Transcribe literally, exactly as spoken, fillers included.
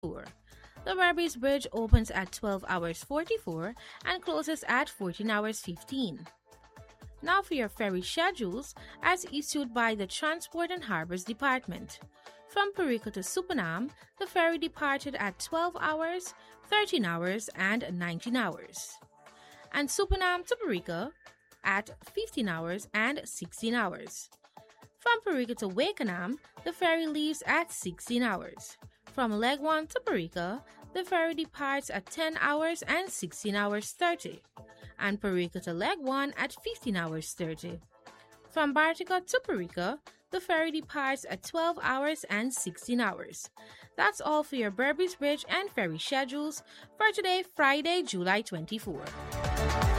The Berbice Bridge opens at twelve hours forty-four and closes at fourteen hours fifteen. Now for your ferry schedules as issued by the Transport and Harbors Department. From Perico to Supanam, the ferry departed at twelve hours, thirteen hours, and nineteen hours. And Supanam to Perico at fifteen hours and sixteen hours. From Perico to Wakenham, the ferry leaves at sixteen hours. From Leg one to Perico, the ferry departs at ten hours and sixteen hours thirty. And Perico to Leg one at fifteen hours thirty. From Bartica to Perico, the ferry departs at twelve hours and sixteen hours. That's all for your Berbice Bridge and ferry schedules for today, Friday, July twenty-fourth.